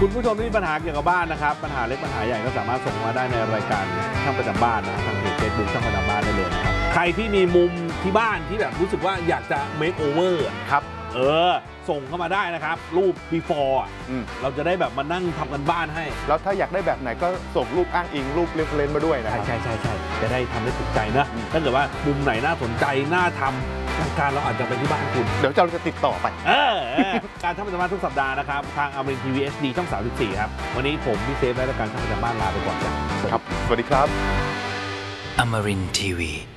คุณผู้ชมที่มีปัญหาเกี่ยวกับบ้านนะครับปัญหาเล็กปัญหาใหญ่ก็สามารถส่งมาได้ในรายการช่างประจำบ้านนะทางเพจ Facebook ช่างประจำบ้านได้เลยนะครับใครที่มีมุมที่บ้านที่แบบรู้สึกว่าอยากจะ make over ครับส่งเข้ามาได้นะครับรูป before เราจะได้แบบมานั่งทำกันบ้านให้แล้วถ้าอยากได้แบบไหนก็ส่งรูปอ้างอิงรูปเรฟเฟรนซ์มาด้วยนะครับใช่จะได้ทำได้ถูกใจนะถ้าเกิดว่ามุมไหนน่าสนใจน่าทำรายการเราอาจจะไปที่บ้านคุณเดี๋ยวเราจะติดต่อไปการช่างประจำบ้านทุกสัปดาห์นะครับทางอมรินทร์ทีวี HD ช่อง 34ครับวันนี้ผมพี่เซฟและรายการช่างประจำบ้านลาไปก่อนครับสวัสดีครับ Amarin Tiwi